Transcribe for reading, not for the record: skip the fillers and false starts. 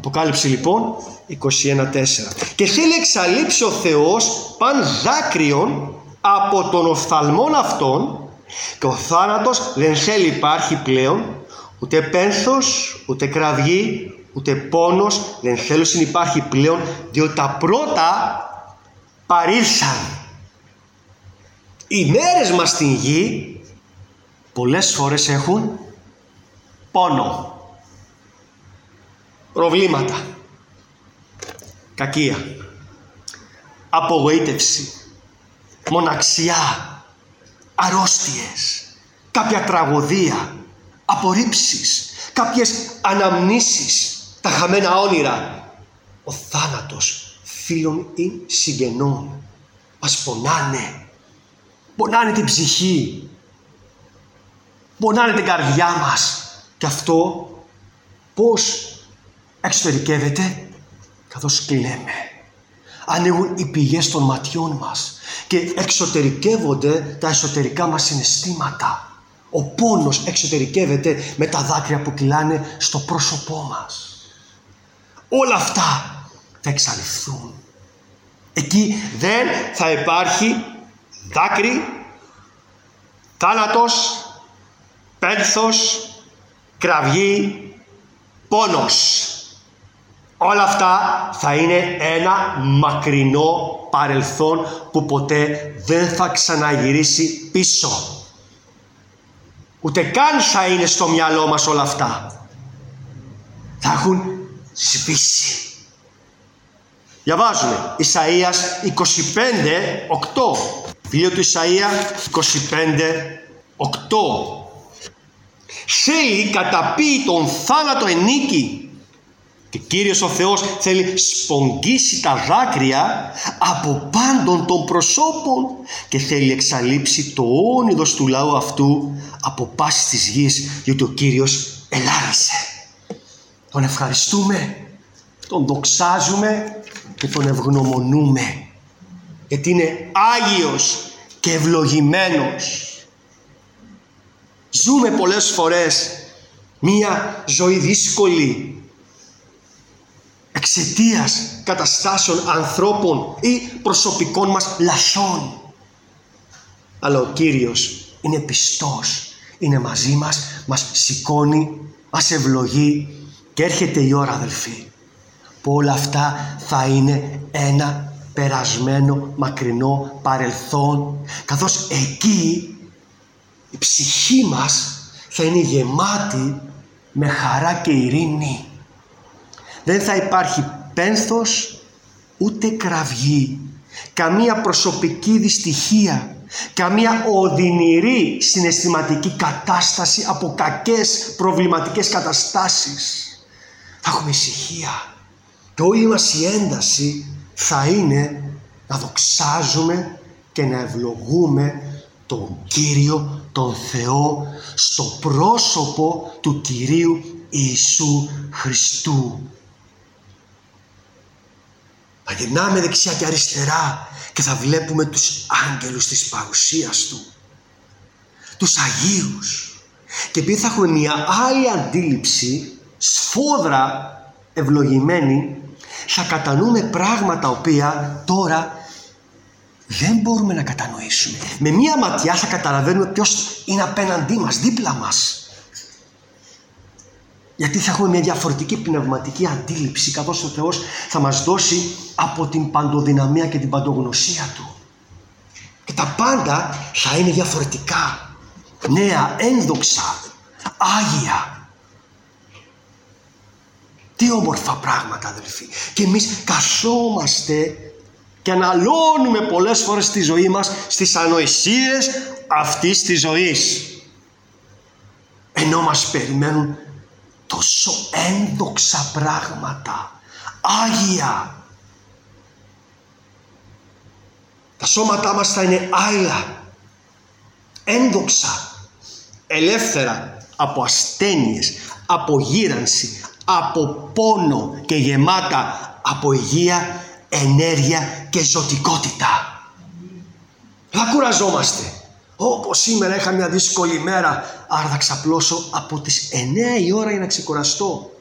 Αποκάλυψη λοιπόν 21:4. Και θέλει εξαλείψει ο Θεός παν δάκρυον από τον οφθαλμόν αυτών, και ο θάνατος δεν θέλει υπάρχει πλέον, ούτε πένθος, ούτε κραυγή, ούτε πόνος δεν θέλουν υπάρχει πλέον, διότι τα πρώτα παρήλθαν. Οι μέρες μας στην γη πολλές φορές έχουν πόνο, προβλήματα, κακία, απογοήτευση, μοναξιά, αρρώστιες, κάποια τραγωδία, απορρίψεις, κάποιες αναμνήσεις, τα χαμένα όνειρα. Ο θάνατος φίλων ή συγγενών μας πονάνε την ψυχή, πονάνε την καρδιά μας. Και αυτό πώς εξωτερικεύεται? Καθώς κλαίμε. Ανοίγουν οι πηγές των ματιών μας και εξωτερικεύονται τα εσωτερικά μας συναισθήματα. Ο πόνος εξωτερικεύεται με τα δάκρυα που κυλάνε στο πρόσωπό μας. Όλα αυτά θα εξαλειφθούν. Εκεί δεν θα υπάρχει δάκρυ, θάνατος, πένθος, κραυγή, πόνος. Όλα αυτά θα είναι ένα μακρινό παρελθόν που ποτέ δεν θα ξαναγυρίσει πίσω. Ούτε καν θα είναι στο μυαλό μας όλα αυτά. Θα έχουν σβήσει. Διαβάζουμε Ισαΐας 25:8. Βιβλίο του Ισαΐα 25:8. Θέλει καταπεί τον θάνατο ενίκη. Και Κύριος ο Θεός θέλει σπογγίσει τα δάκρυα από πάντων των προσώπων και θέλει εξαλείψει το όνειδος του λαού αυτού από πάσης της γης, γιατί ο Κύριος ελάλησε. Τον ευχαριστούμε, τον δοξάζουμε και τον ευγνωμονούμε, γιατί είναι Άγιος και ευλογημένος. Ζούμε πολλές φορές μία ζωή δύσκολη εξαιτίας καταστάσεων ανθρώπων ή προσωπικών μας λαθών. Αλλά ο Κύριος είναι πιστός, είναι μαζί μας, μας σηκώνει, μας ευλογεί και έρχεται η ώρα, αδελφοί, που όλα αυτά θα είναι ένα περασμένο μακρινό παρελθόν, καθώς εκεί η ψυχή μας θα είναι γεμάτη με χαρά και ειρήνη. Δεν θα υπάρχει πένθος ούτε κραυγή, καμία προσωπική δυστυχία, καμία οδυνηρή συναισθηματική κατάσταση από κακές προβληματικές καταστάσεις. Θα έχουμε ησυχία και όλη μας η ένταση θα είναι να δοξάζουμε και να ευλογούμε τον Κύριο, τον Θεό, στο πρόσωπο του Κυρίου Ιησού Χριστού. Θα γυρνάμε δεξιά και αριστερά και θα βλέπουμε τους άγγελους της παρουσίας Του, τους Αγίους. Και επειδή θα έχουμε μια άλλη αντίληψη, σφόδρα ευλογημένη, θα κατανοούμε πράγματα οποία τώρα δεν μπορούμε να κατανοήσουμε. Με μία ματιά θα καταλαβαίνουμε ποιος είναι απέναντί μας, δίπλα μας. Γιατί θα έχουμε μια διαφορετική πνευματική αντίληψη, καθώς ο Θεός θα μας δώσει από την παντοδυναμία και την παντογνωσία Του. Και τα πάντα θα είναι διαφορετικά, νέα, ένδοξα, άγια. Τι όμορφα πράγματα, αδελφοί. Και εμείς καθόμαστε και αναλώνουμε πολλές φορές τη ζωή μας στις ανοησίες αυτής της ζωής, ενώ μας περιμένουν τόσο ένδοξα πράγματα, άγια. Τα σώματά μας θα είναι άειλα, ένδοξα, ελεύθερα από ασθένειες, από γύρανση, από πόνο και γεμάτα από υγεία, ενέργεια και ζωτικότητα. Δεν κουραζόμαστε. Όπως σήμερα είχα μια δύσκολη μέρα, άρα θα ξαπλώσω από τις 9 η ώρα για να ξεκουραστώ.